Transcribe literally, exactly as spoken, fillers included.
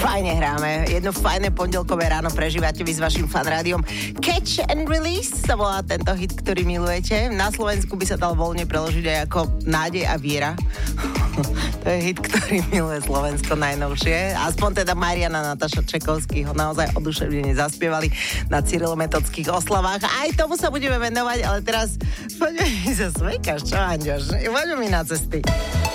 fajne hráme. Jedno fajné pondelkové ráno prežívate vy s vašim fanrádiom. Catch and Release sa volá tento hit, ktorý milujete. Na Slovensku by sa dal voľne preložiť aj ako Nádej a viera. To je hit, ktorý miluje Slovensko najnovšie. Aspoň teda Mariana Nataša Čekovský ho naozaj oduševnene zaspievali na cyrilometodských oslavách. Aj tomu sa budeme venovať, ale teraz poďme mi sa smejkaš, čo Anďoš? Poďme mi na cesty.